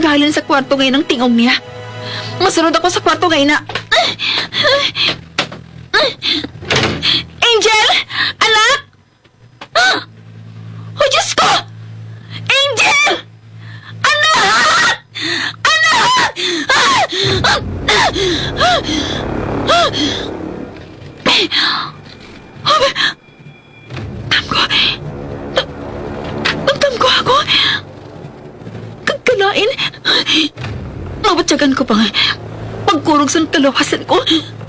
naghalin sa kwarto ngayon ng tingog niya. Masunod ako sa kwarto ngayon na... Angel! Anak! Oh, Diyos ko! Angel! Anak! Anak! Tamko. Tamko ako. Kagkalain. Mabatyagan ko pa nga. Pagkurog sa kalawasan ko.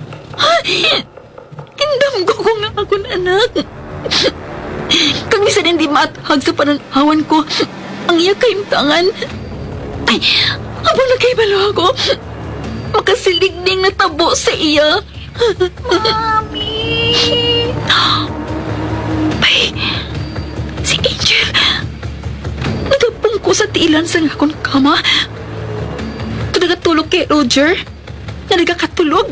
Indamgo ko nga akong anak. Kag bisan hindi maatahag sa pananawan ko ang iya kaimtangan. Habang nagkaibalo ako, makasiligning na tabo sa iya. Mami! Ay, si Angel. Nagapong ko sa tiilan sa akong kama. Nagatulog kay Roger. Nagakatulog.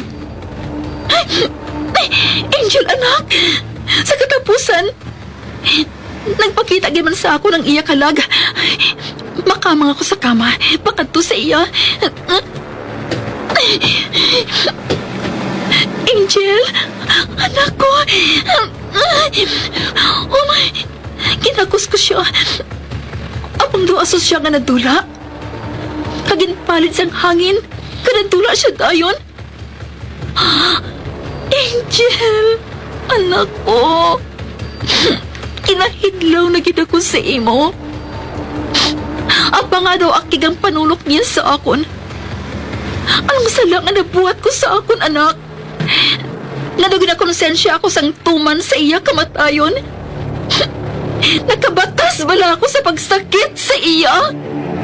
Angel, anak. Sa katapusan, nagpakita giman sa ako ng iya kalag. Makamang ako sa kama. Makadto sa iya. Angel, anak ko. Oh my, kinakos ko siya. Apang doasos siya nga nadula. Kaginpalit siyang hangin. Kanadula siya dayon. Angel, anak ko. Kinahidlaw na gid ako sa imo. Apa nga daw akigang panulok niya sa akon. Anong sala nga nabuhat ko sa akon, anak? Nga daw ginakonsensya ako sang tuman sa iya kamatayon. Nakabatas bala ako sa pagsakit sa iya.